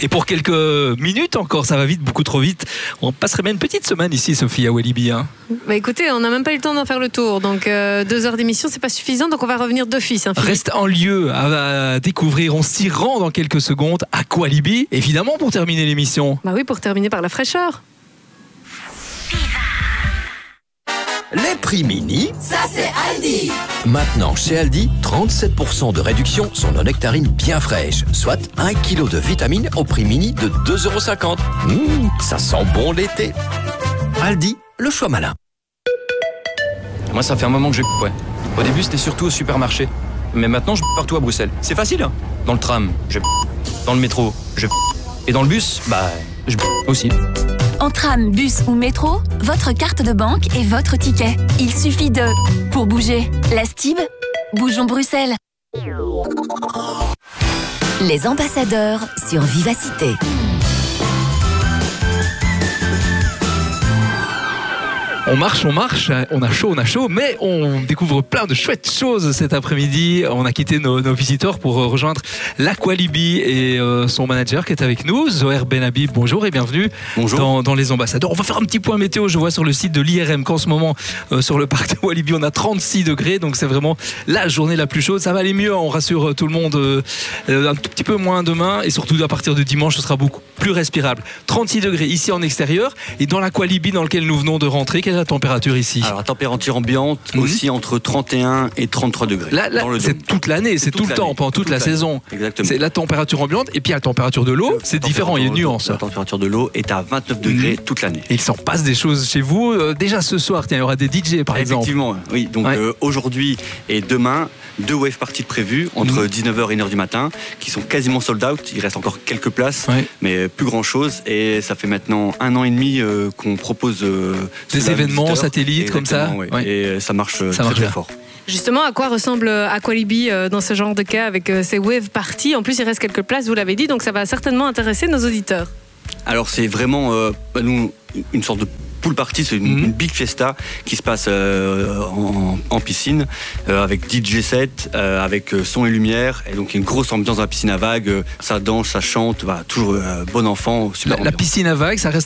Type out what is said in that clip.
Et pour quelques minutes encore, ça va vite, beaucoup trop vite. On passerait bien une petite semaine ici, Sophie, à Walibi. Hein. Bah écoutez, on n'a même pas eu le temps d'en faire le tour. Donc 2 heures d'émission, c'est pas suffisant. Donc on va revenir d'office. Hein, reste en lieu à découvrir. On s'y rend dans quelques secondes à Walibi, évidemment, pour terminer l'émission. Bah oui, pour terminer par la fraîcheur. Les prix mini, ça c'est Aldi. Maintenant chez Aldi, 37% de réduction sur nos nectarines bien fraîches, soit 1 kg de vitamines au prix mini de 2,50 €. Ça sent bon l'été. Aldi, le choix malin. Moi ça fait un moment que je ouais. Au début c'était surtout au supermarché, mais maintenant je partout à Bruxelles. C'est facile hein. Dans le tram, je dans le métro, je et dans le bus, je aussi. En tram, bus ou métro, votre carte de banque est votre ticket. Il suffit de... Pour bouger, la Stib, bougeons Bruxelles. Les ambassadeurs sur Vivacité. On marche, on a chaud, mais on découvre plein de chouettes choses cet après-midi. On a quitté nos visiteurs pour rejoindre l'Aqualibi et son manager qui est avec nous, Zoher Benhabib. Bonjour et bienvenue dans les ambassadeurs. On va faire un petit point météo, je vois sur le site de l'IRM qu'en ce moment, sur le parc de Walibi, on a 36 degrés, donc c'est vraiment la journée la plus chaude. Ça va aller mieux, on rassure tout le monde, un tout petit peu moins demain, et surtout à partir de dimanche, ce sera beaucoup plus respirable. 36 degrés ici en extérieur, et dans l'Aqualibi dans lequel nous venons de rentrer, quelle est la température ici? Alors la température ambiante aussi entre 31 et 33 degrés. Là c'est toute l'année, c'est tout le temps, pendant toute la saison. Exactement. C'est la température ambiante, et puis la température de l'eau, c'est différent, il y a une nuance. La température de l'eau est à 29 degrés toute l'année. Et il s'en passe des choses chez vous. Déjà ce soir, tiens, il y aura des DJ par exemple. Effectivement, oui. Donc aujourd'hui et demain, 2 wave parties prévues entre 19h et 1h du matin, qui sont quasiment sold out. Il reste encore quelques places, mais plus grand chose. Et ça fait maintenant 1 an et demi qu'on propose des événements satellites comme ça. Et ça marche très fort. Justement, à quoi ressemble Aqualibi dans ce genre de cas avec ces wave parties? En plus, il reste quelques places, vous l'avez dit, donc ça va certainement intéresser nos auditeurs. Alors c'est vraiment nous une sorte de pool party, c'est une big fiesta qui se passe en piscine avec DJ set, avec son et lumière, et donc une grosse ambiance dans la piscine à vagues, ça danse, ça chante, toujours bon enfant, super. La piscine à vagues, ça reste